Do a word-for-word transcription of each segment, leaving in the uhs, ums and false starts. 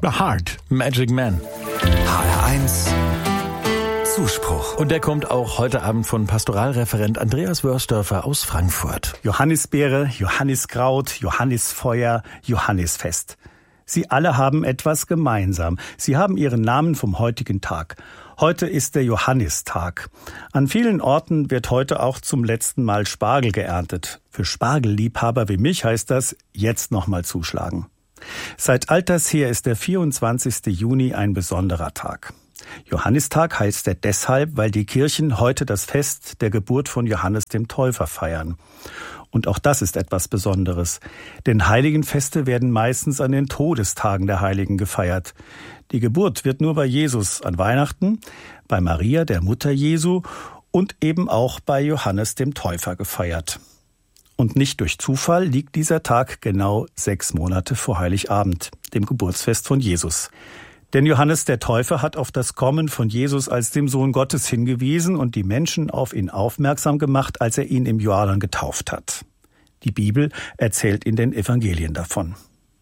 The Heart, Magic Man. H R eins Zuspruch. Und der kommt auch heute Abend von Pastoralreferent Andreas Wörsdorfer aus Frankfurt. Johannisbeere, Johanniskraut, Johannisfeuer, Johannisfest. Sie alle haben etwas gemeinsam. Sie haben ihren Namen vom heutigen Tag. Heute ist der Johannistag. An vielen Orten wird heute auch zum letzten Mal Spargel geerntet. Für Spargelliebhaber wie mich heißt das, jetzt nochmal zuschlagen. Seit alters her ist der vierundzwanzigsten Juni ein besonderer Tag. Johannistag heißt er deshalb, weil die Kirchen heute das Fest der Geburt von Johannes dem Täufer feiern. Und auch das ist etwas Besonderes. Denn Heiligenfeste werden meistens an den Todestagen der Heiligen gefeiert. Die Geburt wird nur bei Jesus an Weihnachten, bei Maria, der Mutter Jesu, und eben auch bei Johannes dem Täufer gefeiert. Und nicht durch Zufall liegt dieser Tag genau sechs Monate vor Heiligabend, dem Geburtsfest von Jesus. Denn Johannes der Täufer hat auf das Kommen von Jesus als dem Sohn Gottes hingewiesen und die Menschen auf ihn aufmerksam gemacht, als er ihn im Jordan getauft hat. Die Bibel erzählt in den Evangelien davon.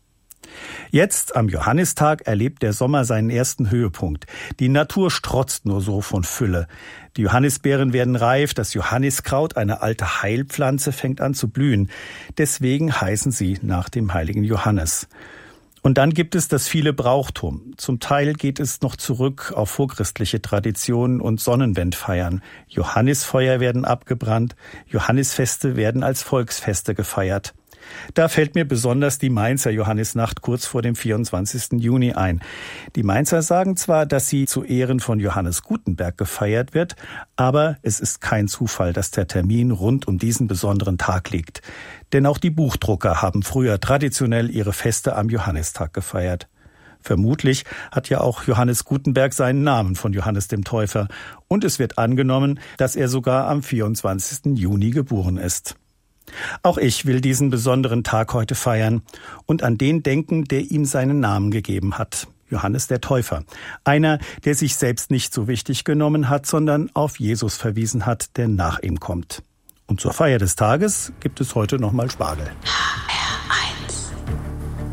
Jetzt, am Johannistag, erlebt der Sommer seinen ersten Höhepunkt. Die Natur strotzt nur so von Fülle. Die Johannisbeeren werden reif, das Johanniskraut, eine alte Heilpflanze, fängt an zu blühen. Deswegen heißen sie nach dem heiligen Johannes. Und dann gibt es das viele Brauchtum. Zum Teil geht es noch zurück auf vorchristliche Traditionen und Sonnenwendfeiern. Johannisfeuer werden abgebrannt, Johannisfeste werden als Volksfeste gefeiert. Da fällt mir besonders die Mainzer Johannisnacht kurz vor dem vierundzwanzigsten Juni ein. Die Mainzer sagen zwar, dass sie zu Ehren von Johannes Gutenberg gefeiert wird, aber es ist kein Zufall, dass der Termin rund um diesen besonderen Tag liegt. Denn auch die Buchdrucker haben früher traditionell ihre Feste am Johannistag gefeiert. Vermutlich hat ja auch Johannes Gutenberg seinen Namen von Johannes dem Täufer. Und es wird angenommen, dass er sogar am vierundzwanzigsten Juni geboren ist. Auch ich will diesen besonderen Tag heute feiern und an den denken, der ihm seinen Namen gegeben hat. Johannes der Täufer. Einer, der sich selbst nicht so wichtig genommen hat, sondern auf Jesus verwiesen hat, der nach ihm kommt. Und zur Feier des Tages gibt es heute nochmal Spargel.